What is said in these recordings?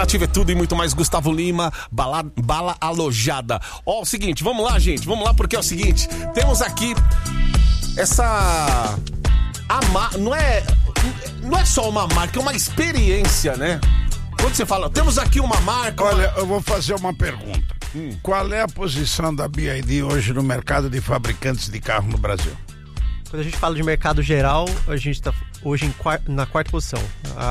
Nativa é tudo e muito mais. Gustavo Lima, Bala Alojada. Ó, o seguinte, vamos lá, gente. Vamos lá, porque é o seguinte. Temos aqui essa... Não é só uma marca, é uma experiência, né? Quando você fala, temos aqui uma marca... Olha, eu vou fazer uma pergunta. Qual é a posição da BYD hoje no mercado de fabricantes de carro no Brasil? Quando a gente fala de mercado geral, a gente está hoje na quarta posição.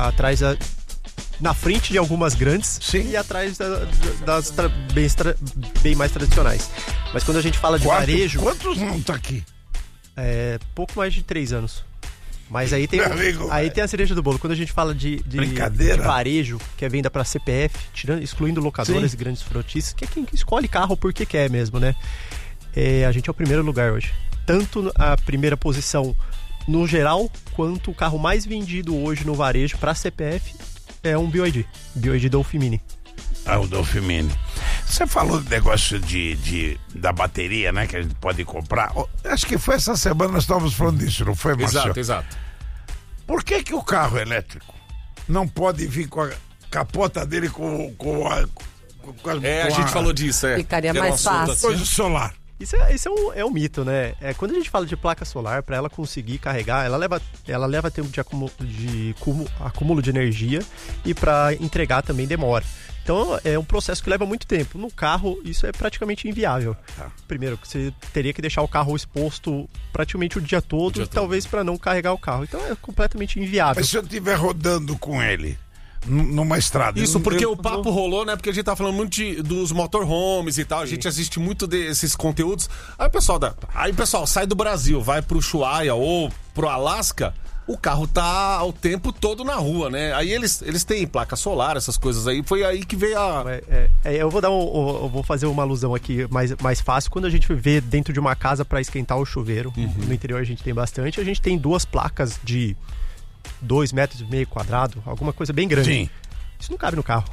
Na frente de algumas grandes. Sim. E atrás das bem mais tradicionais. Mas quando a gente fala de varejo... Quantos não tá aqui? Pouco mais de 3 anos. Mas aí tem a cereja do bolo. Quando a gente fala de varejo, que é venda para CPF, excluindo locadoras e grandes frotistas, que é quem escolhe carro porque quer mesmo, né? A gente é o primeiro lugar hoje. Tanto a primeira posição no geral, quanto o carro mais vendido hoje no varejo para CPF é um BYD Dolphin Mini. O Dolphin Mini. Você falou do negócio da bateria, né? Que a gente pode comprar. Acho que foi essa semana nós estávamos falando disso, não foi, Marcelo? Exato. Por que o carro elétrico não pode vir com a capota dele com a gente falou disso, Ficaria mais fácil. Coisa solar. Isso é um mito, né? Quando a gente fala de placa solar, para ela conseguir carregar, ela leva tempo de acúmulo de energia e para entregar também demora. Então é um processo que leva muito tempo. No carro, isso é praticamente inviável. Primeiro, você teria que deixar o carro exposto praticamente o dia todo, talvez para não carregar o carro. Então é completamente inviável. Mas se eu estiver rodando com ele numa estrada... Isso, porque o papo rolou, né? Porque a gente tá falando muito dos motorhomes e tal. A gente assiste muito desses conteúdos. Aí o pessoal sai do Brasil, vai pro Ushuaia ou pro Alasca... O carro tá o tempo todo na rua, né? Aí eles têm placa solar, essas coisas aí. Foi aí que veio a... Eu vou fazer uma alusão aqui mais fácil. Quando a gente vê dentro de uma casa para esquentar o chuveiro, no interior a gente tem bastante. A gente tem 2 placas de 2,5 metros quadrado, alguma coisa bem grande. Sim. Isso não cabe no carro.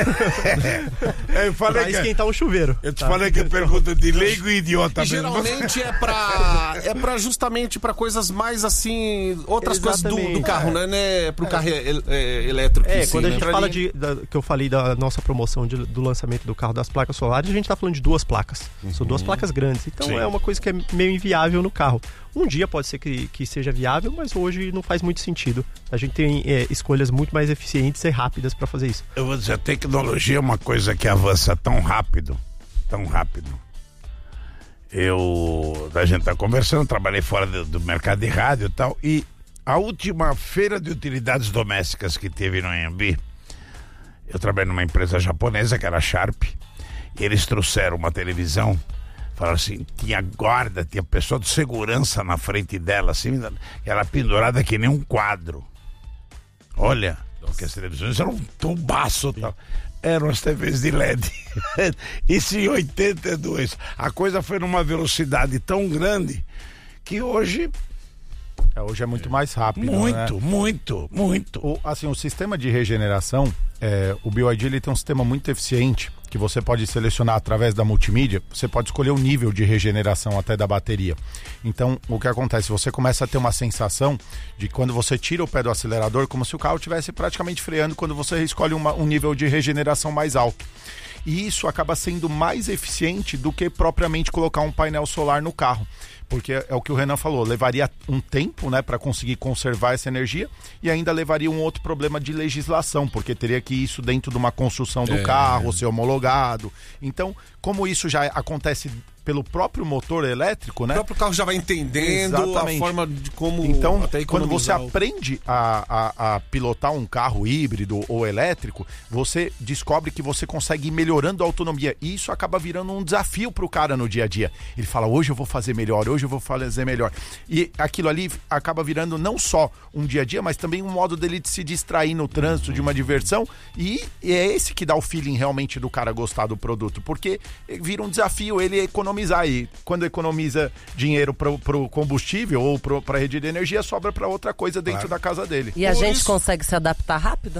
Eu falei pra esquentar um chuveiro. Eu te falei que é pergunta de leigo e idiota. E geralmente é pra justamente pra coisas mais assim, outras coisas do carro, né? Pro carro elétrico. Quando a gente fala que eu falei da nossa promoção do lançamento do carro das placas solares, a gente tá falando de 2 placas. São 2 placas grandes. Então é uma coisa que é meio inviável no carro. Um dia pode ser que seja viável, mas hoje não faz muito sentido. A gente tem escolhas muito mais eficientes e rápidas para fazer isso. Eu vou dizer, a tecnologia é uma coisa que avança tão rápido. A gente tá conversando, trabalhei fora do mercado de rádio e tal, e a última feira de utilidades domésticas que teve no Anhembi, eu trabalhei numa empresa japonesa que era a Sharp, e eles trouxeram uma televisão. Falaram assim, tinha guarda, tinha pessoa de segurança na frente dela, assim, ela pendurada que nem um quadro. Olha, porque as televisões eram um tubaço e tal. Eram as TVs de LED. Isso em 82. A coisa foi numa velocidade tão grande que hoje... Hoje é muito mais rápido, muito. O sistema de regeneração, o BYD ele tem um sistema muito eficiente que você pode selecionar através da multimídia. Você pode escolher o nível de regeneração até da bateria. Então, o que acontece? Você começa a ter uma sensação de quando você tira o pé do acelerador, como se o carro estivesse praticamente freando quando você escolhe um nível de regeneração mais alto. E isso acaba sendo mais eficiente do que propriamente colocar um painel solar no carro. Porque é o que o Renan falou, levaria um tempo, né, para conseguir conservar essa energia e ainda levaria um outro problema de legislação, porque teria que ir isso dentro de uma construção do carro, ser homologado. Então, como isso já acontece pelo próprio motor elétrico, né? O próprio carro já vai entendendo a forma de como... Então, quando você aprende a pilotar um carro híbrido ou elétrico, você descobre que você consegue ir melhorando a autonomia. E isso acaba virando um desafio pro cara no dia a dia. Ele fala, hoje eu vou fazer melhor. E aquilo ali acaba virando não só um dia a dia, mas também um modo dele de se distrair no trânsito, de uma diversão. E é esse que dá o feeling realmente do cara gostar do produto. Porque vira um desafio ele economizar. E quando economiza dinheiro pro combustível ou pra rede de energia, sobra pra outra coisa dentro da casa dele. E a gente consegue se adaptar rápido?